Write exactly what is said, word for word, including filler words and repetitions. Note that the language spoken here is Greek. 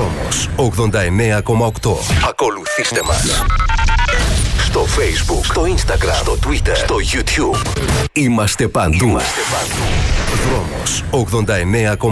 Δρόμος ογδόντα εννέα κόμμα οκτώ. Ακολουθήστε μας στο Facebook, στο Instagram, στο Twitter, στο YouTube. Είμαστε παντού. Είμαστε παντού. Δρόμος ογδόντα εννέα κόμμα οκτώ.